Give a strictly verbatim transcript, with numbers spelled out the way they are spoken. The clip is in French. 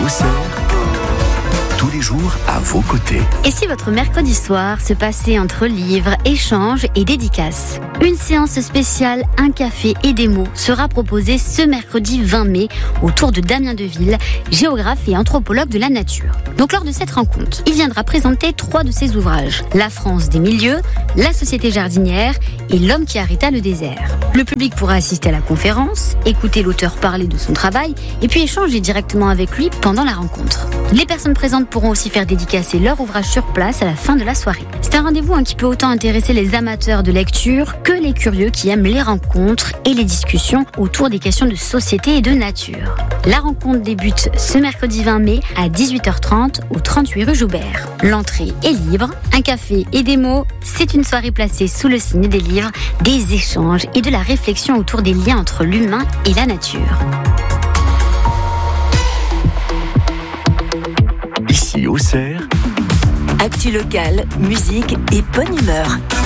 Auxerre, tous les jours à vos côtés. Et si votre mercredi soir se passait entre livres, échanges et dédicaces? Une séance spéciale, un café et des mots sera proposée ce mercredi vingt mai autour de Damien Deville, géographe et anthropologue de la nature. Donc lors de cette rencontre, il viendra présenter trois de ses ouvrages: La France des milieux, La société jardinière et L'homme qui arrêta le désert. Le public pourra assister à la conférence, écouter l'auteur parler de son travail et puis échanger directement avec lui pendant la rencontre. Les personnes présentes pourront aussi faire dédicacer leur ouvrage sur place à la fin de la soirée. C'est un rendez-vous hein, qui peut autant intéresser les amateurs de lecture que les curieux qui aiment les rencontres et les discussions autour des questions de société et de nature. La rencontre débute ce mercredi vingt mai à dix-huit heures trente au trente-huit rue Joubert. L'entrée est libre, un café et des mots, c'est une soirée placée sous le signe des livres, des échanges et de la réflexion autour des liens entre l'humain et la nature. Ici Auxerre, actu locale, musique et bonne humeur.